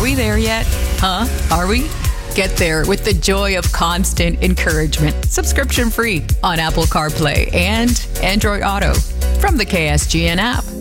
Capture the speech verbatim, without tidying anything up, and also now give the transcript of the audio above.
we there yet? Huh? Are we? Get there with the joy of constant encouragement. Subscription free on Apple CarPlay and Android Auto from the K S G N app.